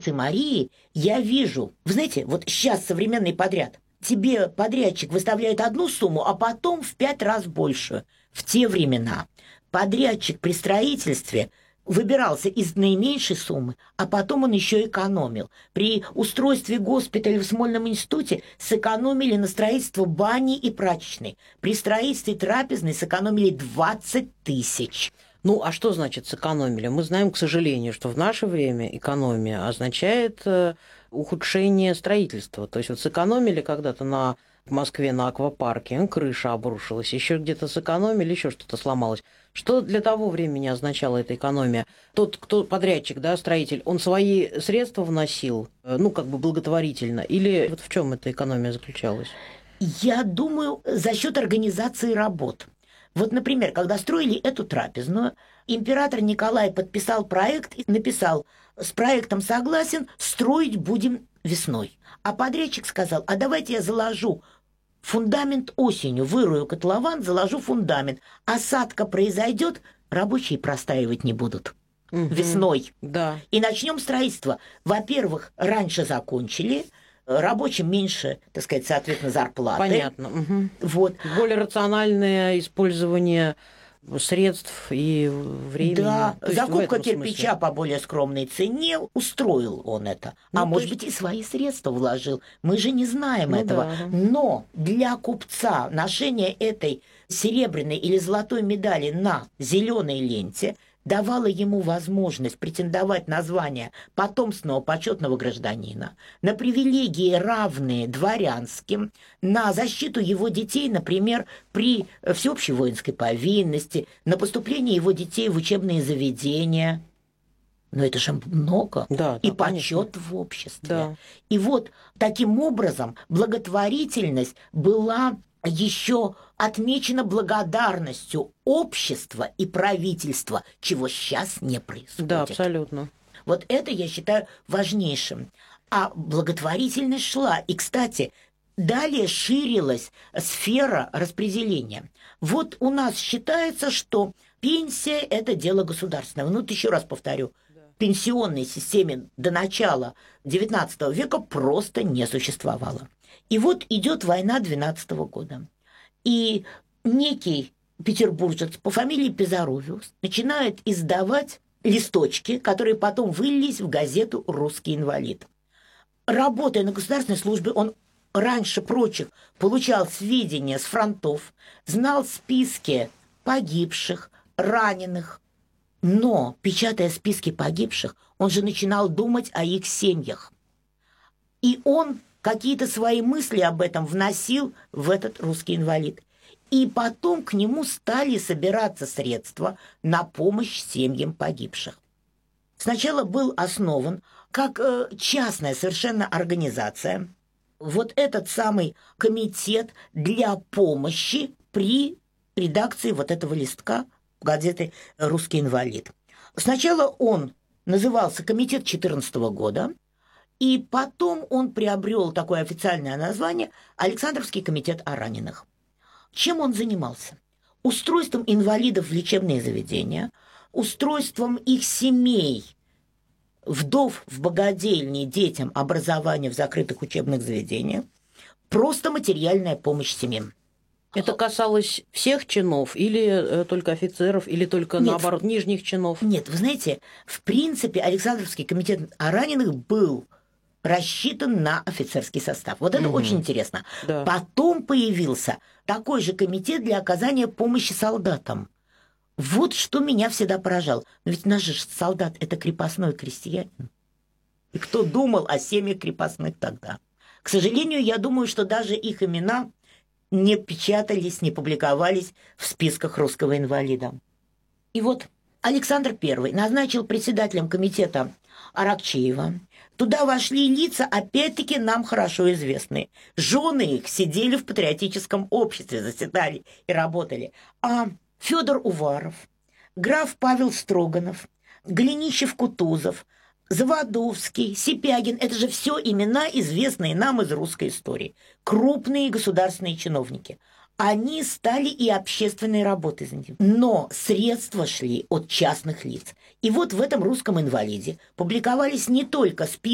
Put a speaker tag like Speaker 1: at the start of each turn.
Speaker 1: Троицы Марии я вижу, вы знаете, вот сейчас современный подряд, тебе подрядчик выставляет одну сумму, а потом в 5 раз больше. В те времена подрядчик при строительстве выбирался из наименьшей суммы, а потом он еще экономил. При устройстве госпиталя в Смольном институте сэкономили на строительство бани и прачечной. При строительстве трапезной сэкономили 20 тысяч.
Speaker 2: Ну, а что значит сэкономили? Мы знаем, к сожалению, что в наше время экономия означает ухудшение строительства. То есть вот сэкономили когда-то в Москве на аквапарке, крыша обрушилась, еще где-то сэкономили, еще что-то сломалось. Что для того времени означала эта экономия? Тот, кто подрядчик, да, строитель, он свои средства вносил, ну, как бы благотворительно, или вот в чем эта экономия заключалась?
Speaker 1: Я думаю, за счет организации работ. Вот, например, когда строили эту трапезную, император Николай подписал проект и написал: с проектом согласен, строить будем весной. А подрядчик сказал: а давайте я заложу фундамент осенью, вырою котлован, заложу фундамент. Осадка произойдет, рабочие простаивать не будут. Весной.
Speaker 2: Да.
Speaker 1: И начнем строительство. Во-первых, раньше закончили, рабочим меньше, так сказать, соответственно, зарплаты.
Speaker 2: Понятно.
Speaker 1: Вот.
Speaker 2: Более рациональное использование средств и времени.
Speaker 1: Да, закупка кирпича по более скромной цене, устроил он это.
Speaker 2: Ну,
Speaker 1: может быть, и свои средства вложил. Мы же не знаем этого.
Speaker 2: Да.
Speaker 1: Но для купца ношение этой серебряной или золотой медали на зеленой ленте давало ему возможность претендовать на звание потомственного почетного гражданина, на привилегии, равные дворянским, на защиту его детей, например, при всеобщей воинской повинности, на поступление его детей в учебные заведения. Но это же много.
Speaker 2: Да,
Speaker 1: и
Speaker 2: конечно.
Speaker 1: почет в обществе.
Speaker 2: Да.
Speaker 1: И вот таким образом благотворительность была еще отмечена благодарностью общества и правительства, чего сейчас не происходит.
Speaker 2: Да, абсолютно.
Speaker 1: Вот это я считаю важнейшим. А благотворительность шла. И, кстати, далее ширилась сфера распределения. Вот у нас считается, что пенсия – это дело государственное. Ну, вот еще раз повторю. В пенсионной системе до начала XIX века просто не существовало. И вот идет война 12 года. И некий петербуржец по фамилии Пизаровиус начинает издавать листочки, которые потом вылились в газету «Русский инвалид». Работая на государственной службе, он раньше прочих получал сведения с фронтов, знал списки погибших, раненых. Но, печатая списки погибших, он же начинал думать о их семьях. И он какие-то свои мысли об этом вносил в этот «Русский инвалид». И потом к нему стали собираться средства на помощь семьям погибших. Сначала был основан как частная совершенно организация вот этот самый комитет для помощи при редакции вот этого листка газеты «Русский инвалид». Сначала он назывался «Комитет 14 года», и потом он приобрел такое официальное название «Александровский комитет о раненых». Чем он занимался? Устройством инвалидов в лечебные заведения, устройством их семей, вдов в богадельни, детям образование в закрытых учебных заведениях, просто материальная помощь семьям.
Speaker 2: Это касалось всех чинов или только офицеров, или только, наоборот, нижних чинов?
Speaker 1: Нет, вы знаете, в принципе, Александровский комитет о раненых был рассчитан на офицерский состав. Вот это очень интересно.
Speaker 2: Да.
Speaker 1: Потом появился такой же комитет для оказания помощи солдатам. Вот что меня всегда поражало. Но ведь наш же солдат – это крепостной крестьянин. И кто думал о семьях крепостных тогда? К сожалению, я думаю, что даже их имена не печатались, не публиковались в списках русского инвалида. И вот Александр I назначил председателем комитета Аракчеева. Туда вошли лица, опять-таки, нам хорошо известные. Жены их сидели в патриотическом обществе, заседали и работали. А Федор Уваров, граф Павел Строганов, Голенищев-Кутузов, Заводовский, Сипягин – это же все имена, известные нам из русской истории. Крупные государственные чиновники. Они стали и общественной работой заниматься. Но средства шли от частных лиц. И вот в этом «Русском инвалиде» публиковались не только списки